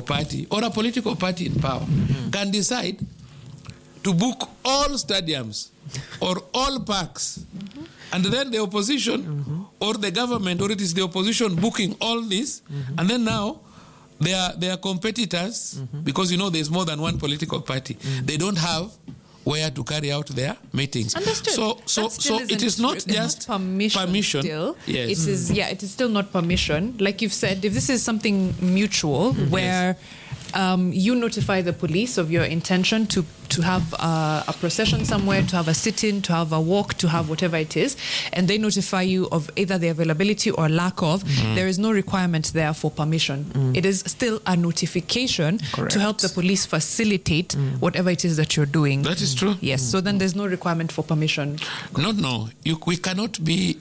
party or a political party in power can decide to book all stadiums or all parks, and then the opposition or the government, or it is the opposition booking all this, and then now their competitors, because there's more than one political party, they don't have where to carry out their meetings. Understood. So it is not just permission. Still. Yes. It is still not permission. Like you've said, if this is something mutual, where you notify the police of your intention to have a procession somewhere, to have a sit-in, to have a walk, to have whatever it is, and they notify you of either the availability or lack of, there is no requirement there for permission. It is still a notification to help the police facilitate whatever it is that you're doing. That is true. Yes. So then there's no requirement for permission. No. We cannot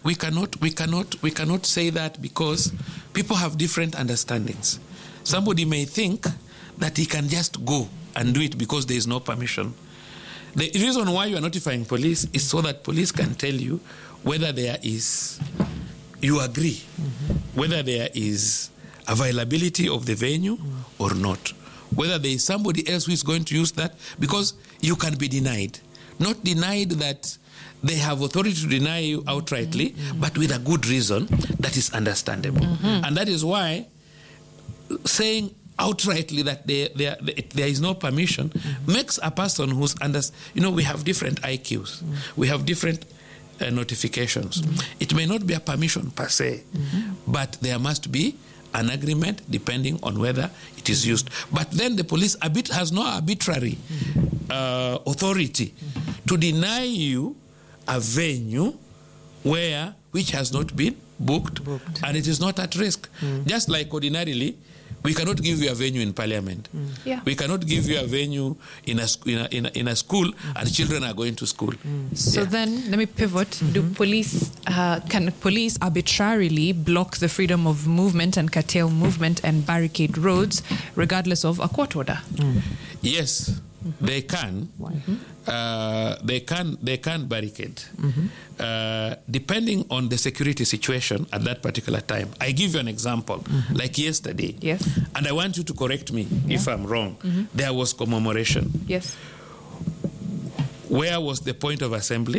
say that, because people have different understandings. Somebody may think that he can just go and do it because there is no permission. The reason why you are notifying police is so that police can tell you whether you agree, whether there is availability of the venue or not, whether there is somebody else who is going to use that, because you can be denied. Not denied that they have authority to deny you outrightly, but with a good reason that is understandable. And that is why saying outrightly that there is no permission makes a person who's we have different IQs, we have different notifications. It may not be a permission per se, but there must be an agreement depending on whether it is used. But then the police has no arbitrary authority to deny you a venue which has not been booked and it is not at risk. Just like ordinarily, we cannot give you a venue in Parliament. We cannot give you a venue in a school, and children are going to school. So then, let me pivot. Can police arbitrarily block the freedom of movement and curtail movement and barricade roads, regardless of a court order? Yes, they can. They can barricade, depending on the security situation at that particular time. I give you an example, like yesterday. Yes. And I want you to correct me if I'm wrong. There was commemoration. Yes. Where was the point of assembly?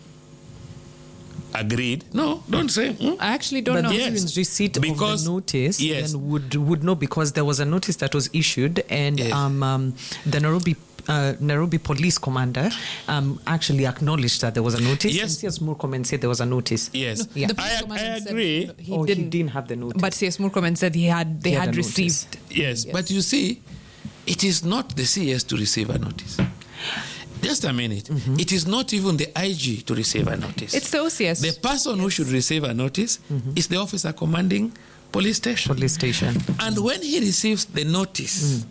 Agreed. No, don't say. I actually don't know. Yes, receipt of the notice, then would know, because there was a notice that was issued, and the Nairobi police commander actually acknowledged that there was a notice. Yes. And CS Murkomen said there was a notice. Yes. No, I agree. He didn't have the notice. But CS Murkomen said they had received. Yes, but you see, it is not the CS to receive a notice. Just a minute. It is not even the IG to receive a notice. It's the OCS. The person who should receive a notice is the officer commanding police station. And when he receives the notice,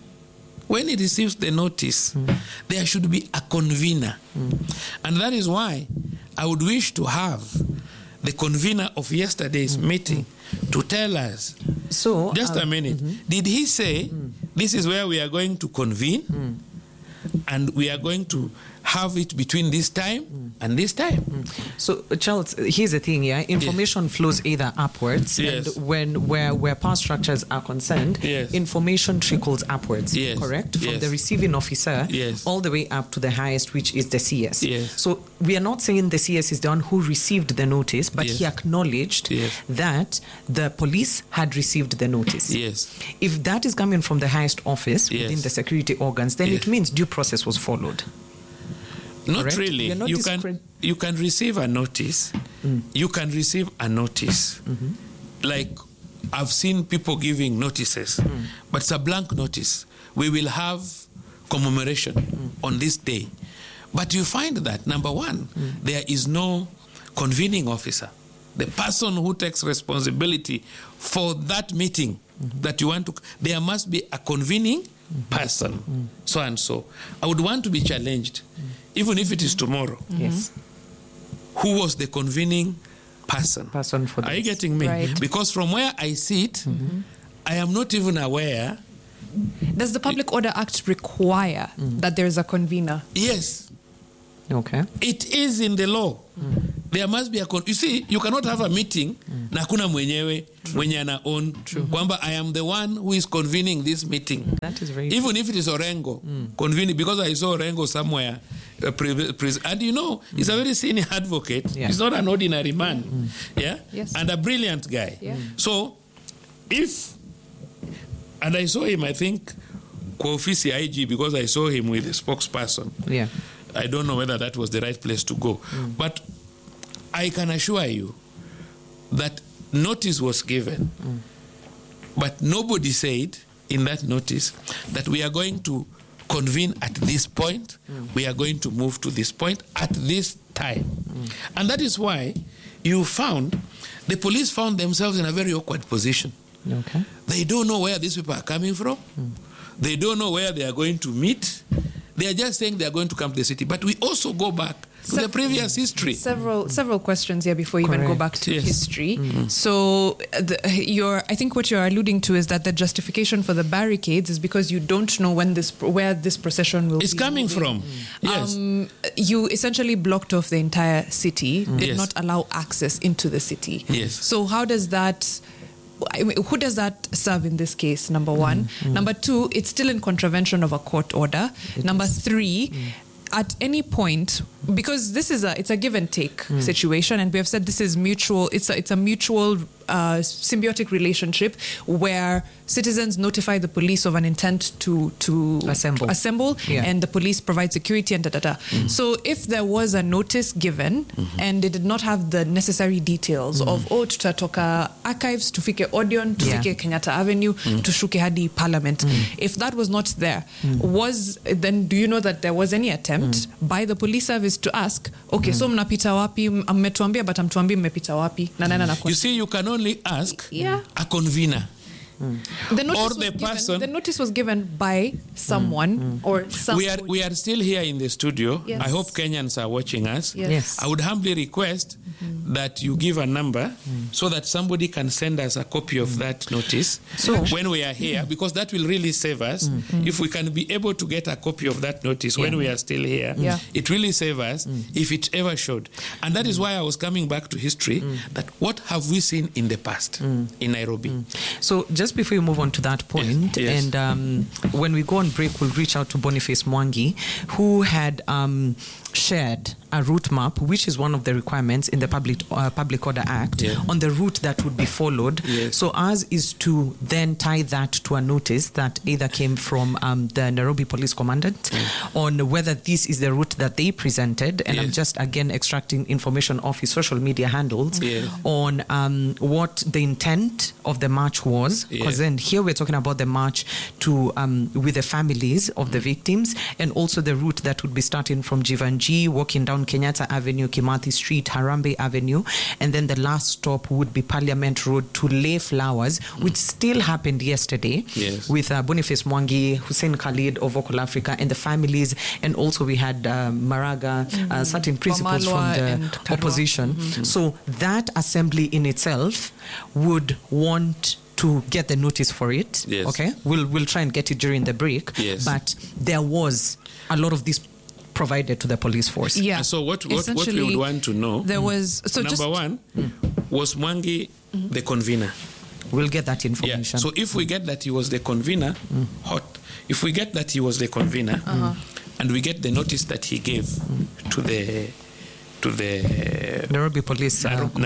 there should be a convener. And that is why I would wish to have the convener of yesterday's meeting to tell us. So, just a minute. Did he say, this is where we are going to convene? And we are going to have it between this time and this time. So, Charles, here's the thing, information flows either upwards, and where power structures are concerned, information trickles upwards, correct? From the receiving officer all the way up to the highest, which is the CS. So, we are not saying the CS is the one who received the notice, but he acknowledged that the police had received the notice. If that is coming from the highest office within the security organs, then it means due process was followed. Not correct? really. You can receive a notice. You can receive a notice. Like I've seen people giving notices, but it's a blank notice. We will have commemoration on this day. But you find that, number one, there is no convening officer. The person who takes responsibility for that meeting that you want to, there must be a convening person, so and so. I would want to be challenged, even if it is tomorrow. Who was the convening person for this? Are you getting me? Right. Because from where I sit, I am not even aware. Does the Public Order Act require that there is a convener? Yes. Okay. It is in the law. There must be you see, you cannot have a meeting na kuna mwenyewe mwenye ana own kwamba I am the one who is convening this meeting. That is very even if it is Orengo convening, because I saw Orengo somewhere and you know he's a very senior advocate. He's not an ordinary man. And a brilliant guy. So and I saw him, I think, kwa ofisi IG, because I saw him with the spokesperson. I don't know whether that was the right place to go. But I can assure you that notice was given, but nobody said in that notice that we are going to convene at this point, we are going to move to this point at this time. And that is why the police found themselves in a very awkward position. They don't know where these people are coming from. They don't know where they are going to meet. They are just saying they are going to come to the city. But we also go back to the previous history. Several questions here before you even go back to history. So I think what you're alluding to is that the justification for the barricades is because you don't know where this procession will be coming from. You essentially blocked off the entire city, did not allow access into the city. So how does that... who does that serve in this case, number one? Number two, it's still in contravention of a court order. Number three, at any point, because it's a give and take situation, and we have said this is mutual. It's a mutual symbiotic relationship where citizens notify the police of an intent to assemble and the police provide security and So if there was a notice given and they did not have the necessary details of tutatoka archives, tufike Odeon, tufike Kenyatta Avenue, tushuke hadi Parliament, if that was not there, then do you know that there was any attempt by the police service to ask, okay, so mnapita wapi, mmetuambia but amtuambi mmepita wapi? You see, you can only ask a convener. The notice was given by someone or someone. We are still here in the studio. I hope Kenyans are watching us. I would humbly request that you give a number so that somebody can send us a copy of that notice when we are here, because that will really save us. If we can be able to get a copy of that notice when we are still here, it really saves us if it ever showed. And that is why I was coming back to history, that what have we seen in the past in Nairobi? So just before you move on to that point, and when we go on break, we'll reach out to Boniface Mwangi, who had shared a route map, which is one of the requirements in the Public Order Act, on the route that would be followed. So ours is to then tie that to a notice that either came from the Nairobi Police Commandant on whether this is the route that they presented, and I'm just again extracting information off his social media handles on what the intent of the march was, because then here we're talking about the march to with the families of the victims, and also the route that would be starting from Jivanji, walking down Kenyatta Avenue, Kimathi Street, Harambee Avenue, and then the last stop would be Parliament Road to lay flowers, which still happened yesterday with Boniface Mwangi, Hussein Khalid of Vocal Africa, and the families, and also we had Maraga, certain principals from the opposition. So that assembly in itself would want to get the notice for it. Okay, we'll try and get it during the break. But there was a lot of this provided to the police force. And so what we would want to know, there was number one, was Mwangi the convener? We'll get that information. So if we get that he was the convener, if we get that he was the convener, and we get the notice that he gave to the Nairobi Police,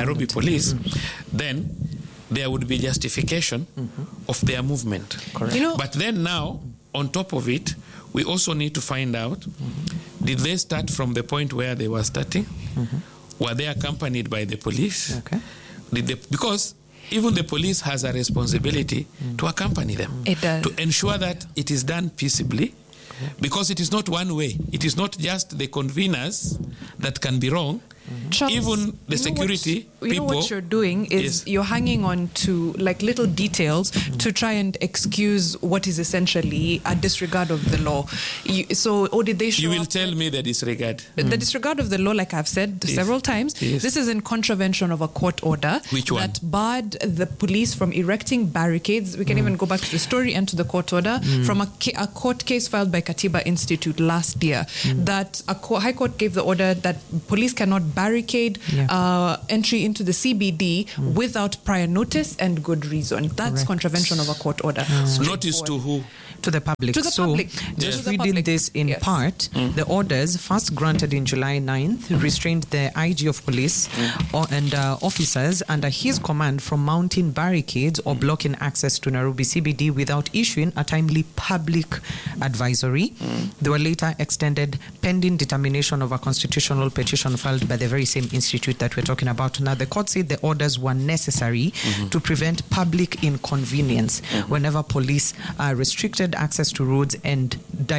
then there would be justification of their movement. But then now, on top of it, we also need to find out, did they start from the point where they were starting? Were they accompanied by the police? Because even the police has a responsibility to accompany them. It does. To ensure that it is done peaceably, because it is not one way. It is not just the conveners that can be wrong. Charles, even the security people. You know what you're doing is you're hanging on to like little details to try and excuse what is essentially a disregard of the law. Did they show You will tell me the disregard. The disregard of the law, like I've said several times, this is in contravention of a court order that barred the police from erecting barricades. We can even go back to the story and to the court order from a court case filed by Katiba Institute last year, that a High Court gave the order that police cannot barricade barricade entry into the CBD without prior notice and good reason. That's contravention of a court order. Notice to who? To the public. To the public. Just reading this in part, the orders first granted in July 9th restrained the IG of police and officers under his command from mounting barricades or blocking access to Nairobi CBD without issuing a timely public advisory. They were later extended pending determination of a constitutional petition filed by the very same institute that we're talking about. Now, the court said the orders were necessary to prevent public inconvenience whenever police restricted access to roads and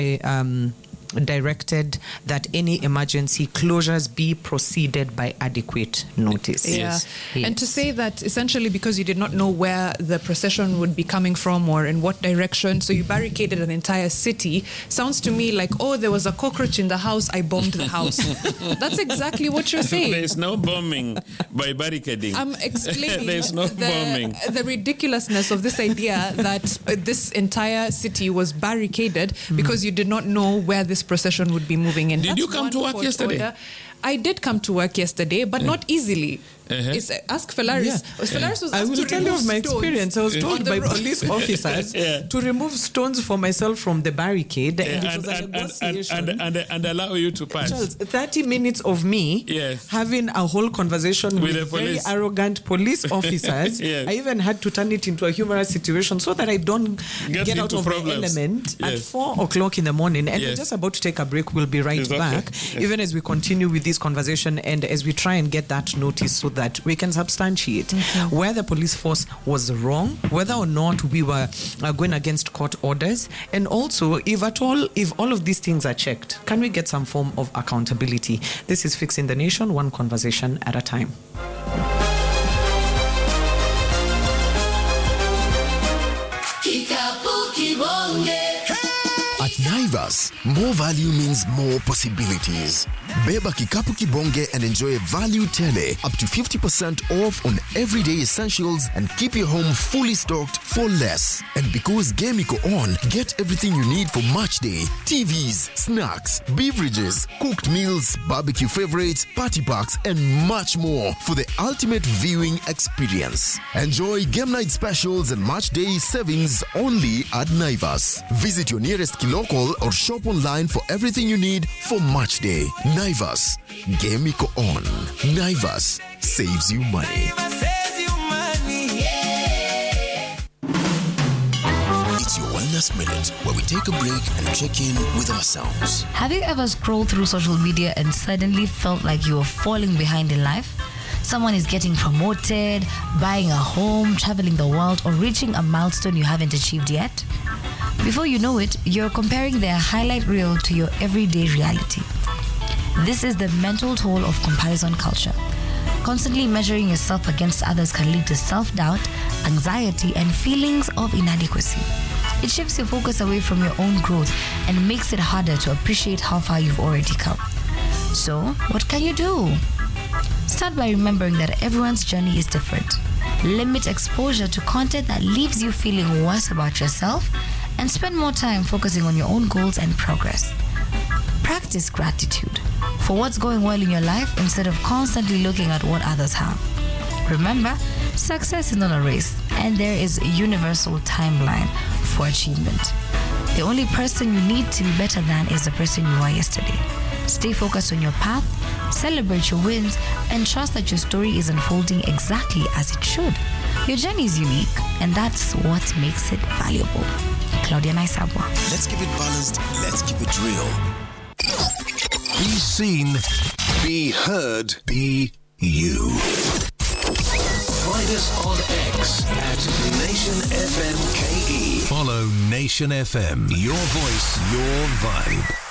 directed that any emergency closures be proceeded by adequate notice. Yes. And to say that essentially because you did not know where the procession would be coming from or in what direction, so you barricaded an entire city, sounds to me like, oh, there was a cockroach in the house, I bombed the house. That's exactly what you're saying. There's no bombing by barricading. I'm explaining There's no bombing. The ridiculousness of this idea that this entire city was barricaded because you did not know where this procession would be moving in. Did you come to work yesterday? I did come to work yesterday, but not easily. Ask Felaris. Felaris was asked I will tell you of my experience. I was told by police officers to remove stones for myself from the barricade, and it was a negotiation. And allow you to pass. Charles, 30 minutes of me having a whole conversation with very arrogant police officers. I even had to turn it into a humorous situation so that I don't get out of problems. The element at 4 o'clock in the morning. And we're just about to take a break. We'll be right back, even as we continue with this conversation and as we try and get that notice so that we can substantiate where the police force was wrong, whether or not we were going against court orders, and also if all of these things are checked, can we get some form of accountability? This is Fixing the Nation, one conversation at a time. At Naivas, more value means more possibilities. Beba Kikapu Kibonge and enjoy value tele up to 50% off on everyday essentials and keep your home fully stocked for less. And because Game Iko On, get everything you need for match day: TVs, snacks, beverages, cooked meals, barbecue favorites, party packs, and much more for the ultimate viewing experience. Enjoy game night specials and match day savings only at Naivas. Visit your nearest local or shop online for everything you need for match day. Naivas, Game Iko On. Naivas saves you money. It's your Wellness Minute, where we take a break and check in with ourselves. Have you ever scrolled through social media and suddenly felt like you were falling behind in life? Someone is getting promoted, buying a home, traveling the world, or reaching a milestone you haven't achieved yet? Before you know it, you're comparing their highlight reel to your everyday reality. This is the mental toll of comparison culture. Constantly measuring yourself against others can lead to self-doubt, anxiety, and feelings of inadequacy. It shifts your focus away from your own growth and makes it harder to appreciate how far you've already come. So, what can you do? Start by remembering that everyone's journey is different. Limit exposure to content that leaves you feeling worse about yourself, and spend more time focusing on your own goals and progress. Practice gratitude for what's going well in your life instead of constantly looking at what others have. Remember, success is not a race, and there is a universal timeline for achievement. The only person you need to be better than is the person you were yesterday. Stay focused on your path, celebrate your wins, and trust that your story is unfolding exactly as it should. Your journey is unique, and that's what makes it valuable. Claudia Naisabwa. Let's keep it balanced. Let's keep it real. Be seen. Be heard. Be you. Find us on X at Nation FM KE. Follow Nation FM. Your voice, your vibe.